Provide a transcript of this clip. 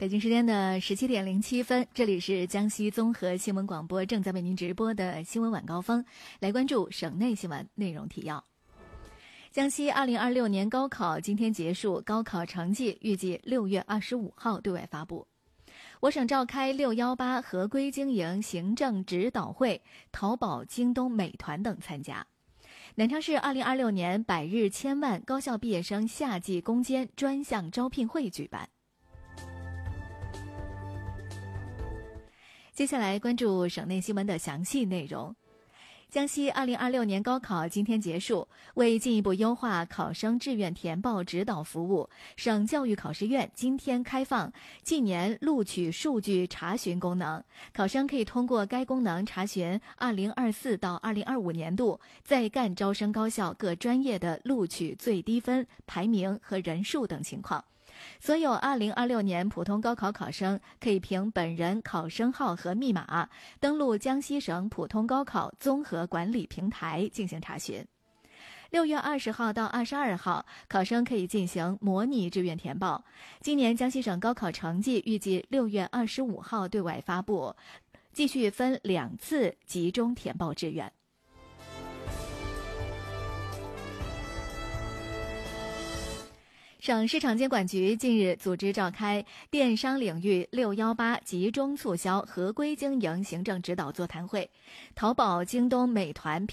北京时间的17:07，这里是江西综合新闻广播正在为您直播的新闻晚高峰，来关注省内新闻内容提要。江西2026年高考今天结束，高考成绩预计6月25号对外发布。我省召开618合规经营行政指导会，淘宝、京东、美团等参加。南昌市2026年百日千万高校毕业生夏季攻坚专项招聘会举办。接下来关注省内新闻的详细内容。江西2026年高考今天结束，为进一步优化考生志愿填报指导服务，省教育考试院今天开放近年录取数据查询功能，考生可以通过该功能查询2024到2025年度在干招生高校各专业的录取最低分、排名和人数等情况。所有2026年普通高考考生可以凭本人考生号和密码登录江西省普通高考综合管理平台进行查询。6月20号到22号，考生可以进行模拟志愿填报。今年江西省高考成绩预计6月25号对外发布，继续分2次集中填报志愿。省市场监管局近日组织召开电商领域618集中促销合规经营行政指导座谈会，淘宝、京东、美团